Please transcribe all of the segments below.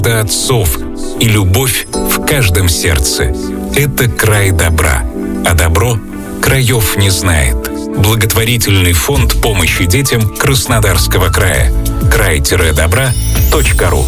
отцов и любовь в каждом сердце. Это край добра, а добро краев не знает. Благотворительный фонд помощи детям Краснодарского края. край-добра.ру.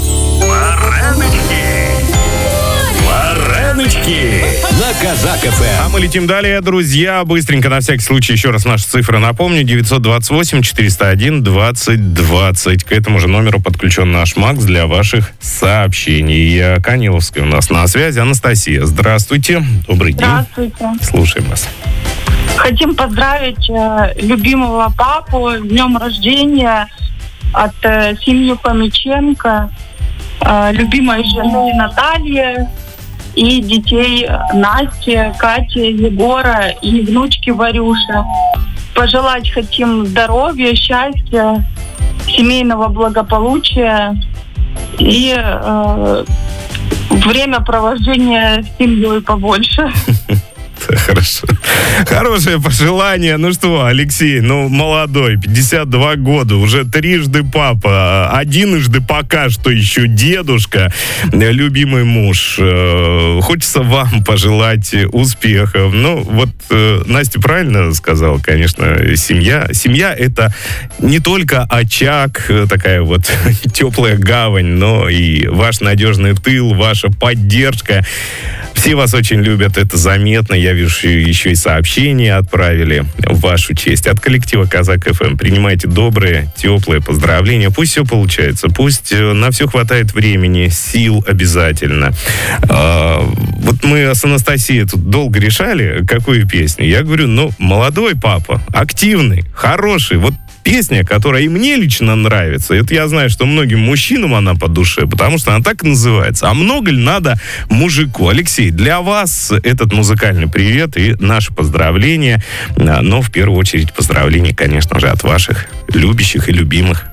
Вареночки на Казак ФМ. А мы летим далее, друзья. Быстренько, на всякий случай, еще раз наши цифры напомню. 928-401-2020. К этому же номеру подключен наш Макс для ваших сообщений. Каниловская у нас на связи. Анастасия, здравствуйте. Добрый день. Здравствуйте. Слушаем вас. Хотим поздравить любимого папу с днем рождения от семьи Помиченко, любимой жены Натальи и детей Насти, Кати, Егора и внучки Варюши. Пожелать хотим здоровья, счастья, семейного благополучия и время провождения с семьей побольше. Хорошо. Хорошее пожелание. Ну что, Алексей, молодой, 52 года, уже трижды папа, одинжды пока что еще дедушка, любимый муж. Хочется вам пожелать успехов. Настя правильно сказала, конечно, семья. Семья — это не только очаг, такая вот теплая гавань, но и ваш надежный тыл, ваша поддержка. Все вас очень любят, это заметно. Я вижу, еще и сообщения отправили в вашу честь. От коллектива Казак ФМ принимайте добрые, теплые поздравления. Пусть все получается, пусть на все хватает времени, сил обязательно. Вот мы с Анастасией тут долго решали, какую песню. Я говорю, молодой папа, активный, хороший. Вот песня, которая и мне лично нравится. Это я знаю, что многим мужчинам она по душе, потому что она так и называется. А много ли надо мужику? Алексей, для вас этот музыкальный привет и наши поздравления. Но в первую очередь поздравления, конечно же, от ваших любящих и любимых